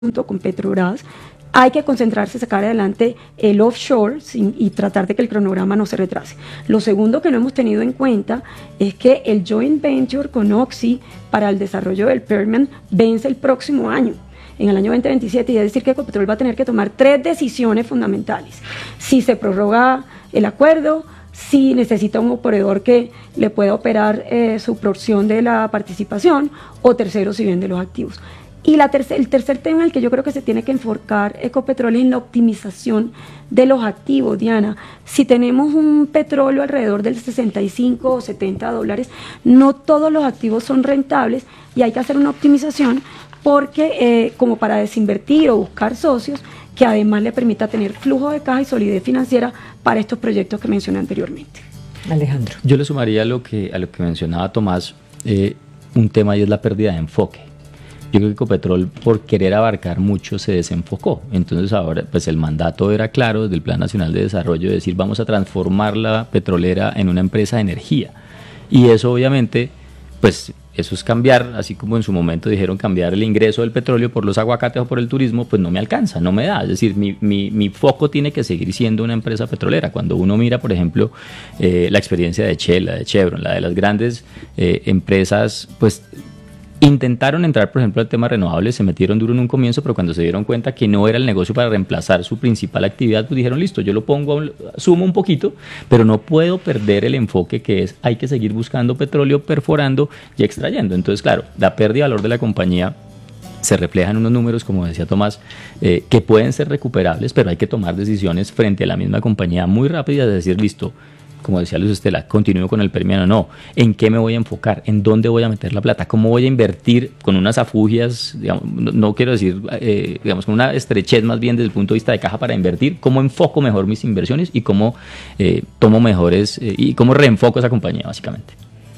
junto con Petrobras, hay que concentrarse, sacar adelante el offshore y tratar de que el cronograma no se retrase. Lo segundo que no hemos tenido en cuenta es que el joint venture con Oxy para el desarrollo del Permian vence el próximo año, en el año 2027, y es decir que Ecopetrol va a tener que tomar 3 decisiones fundamentales. Si se prorroga el acuerdo, si necesita un operador que le pueda operar su porción de la participación, o tercero, si vende los activos. Y el tercer tema en el que yo creo que se tiene que enfocar Ecopetrol es en la optimización de los activos, Diana. Si tenemos un petróleo alrededor del 65 o 70 dólares, no todos los activos son rentables y hay que hacer una optimización porque como para desinvertir o buscar socios que además le permita tener flujo de caja y solidez financiera para estos proyectos que mencioné anteriormente. Alejandro. Yo le sumaría a lo que mencionaba Tomás, un tema, y es la pérdida de enfoque. Yo creo que Ecopetrol, por querer abarcar mucho, se desenfocó. Entonces ahora pues el mandato era claro desde el Plan Nacional de Desarrollo, de decir vamos a transformar la petrolera en una empresa de energía. Y eso obviamente, pues eso es cambiar, así como en su momento dijeron cambiar el ingreso del petróleo por los aguacates o por el turismo, pues no me alcanza, no me da. Es decir, mi foco tiene que seguir siendo una empresa petrolera. Cuando uno mira, por ejemplo, la experiencia de Shell, la de Chevron, la de las grandes empresas, pues intentaron entrar, por ejemplo, al tema renovable, se metieron duro en un comienzo, pero cuando se dieron cuenta que no era el negocio para reemplazar su principal actividad, pues dijeron, listo, yo lo pongo, sumo un poquito, pero no puedo perder el enfoque que es, hay que seguir buscando petróleo, perforando y extrayendo. Entonces, claro, la pérdida de valor de la compañía se refleja en unos números, como decía Tomás, que pueden ser recuperables, pero hay que tomar decisiones frente a la misma compañía muy rápidas, de decir, listo, como decía Luz Estela, continúo con el Permian o no, en qué me voy a enfocar, en dónde voy a meter la plata, cómo voy a invertir con unas afugias, digamos, no quiero decir, digamos, con una estrechez más bien desde el punto de vista de caja para invertir, cómo enfoco mejor mis inversiones y cómo tomo mejores y cómo reenfoco esa compañía, básicamente.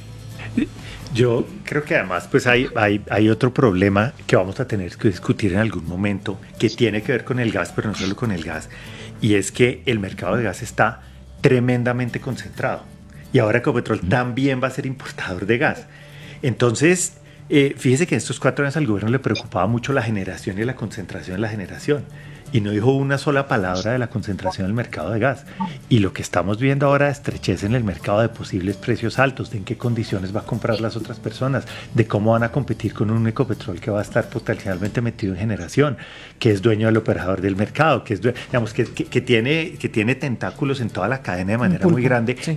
Yo creo que además pues hay otro problema que vamos a tener que discutir en algún momento, que tiene que ver con el gas, pero no solo con el gas, y es que el mercado de gas está tremendamente concentrado y ahora Ecopetrol también va a ser importador de gas. Entonces, fíjese que en estos 4 años al gobierno le preocupaba mucho la generación y la concentración en la generación, y no dijo una sola palabra de la concentración del mercado de gas. Y lo que estamos viendo ahora es estrechez en el mercado, de posibles precios altos, de en qué condiciones va a comprar las otras personas, de cómo van a competir con un Ecopetrol que va a estar potencialmente metido en generación, que es dueño del operador del mercado, que es digamos que tiene tentáculos en toda la cadena de manera muy grande. Sí.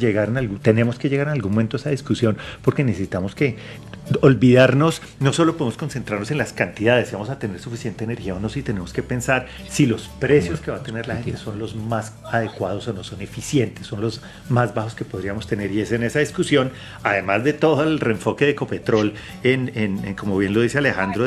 Tenemos que llegar en algún momento a esa discusión, porque necesitamos que olvidarnos, no solo podemos concentrarnos en las cantidades, si vamos a tener suficiente energía o no, si tenemos que pensar si los precios que va a tener la gente son los más adecuados o no, son eficientes, son los más bajos que podríamos tener. Y es en esa discusión, además de todo el reenfoque de Ecopetrol en como bien lo dice Alejandro,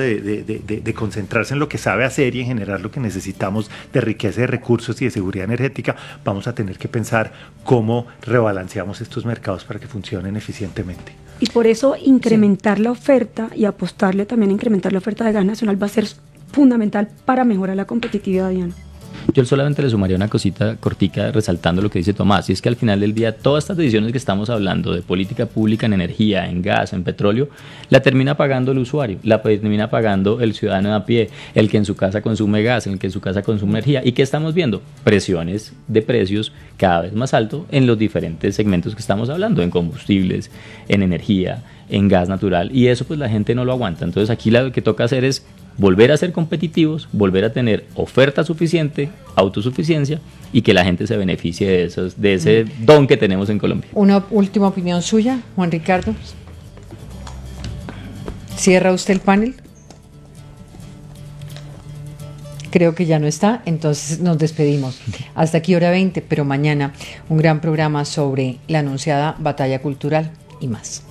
de concentrarse en lo que sabe hacer y en generar lo que necesitamos de riqueza de recursos y de seguridad energética, vamos a tener que pensar cómo rebalanceamos estos mercados para que funcionen eficientemente. Y por eso incrementar la oferta y apostarle también a incrementar la oferta de gas nacional va a ser fundamental para mejorar la competitividad, Diana. Yo solamente le sumaría una cosita cortica resaltando lo que dice Tomás, y es que al final del día todas estas decisiones que estamos hablando de política pública en energía, en gas, en petróleo, la termina pagando el usuario, la termina pagando el ciudadano de a pie, el que en su casa consume gas, el que en su casa consume energía. ¿Y qué estamos viendo? Presiones de precios cada vez más altos en los diferentes segmentos que estamos hablando, en combustibles, en energía, en gas natural, y eso pues la gente no lo aguanta. Entonces aquí lo que toca hacer es volver a ser competitivos, volver a tener oferta suficiente, autosuficiencia, y que la gente se beneficie de ese don que tenemos en Colombia. Una última opinión suya, Juan Ricardo. ¿Cierra usted el panel? Creo que ya no está, entonces nos despedimos. Hasta aquí hora 20, pero mañana un gran programa sobre la anunciada batalla cultural y más.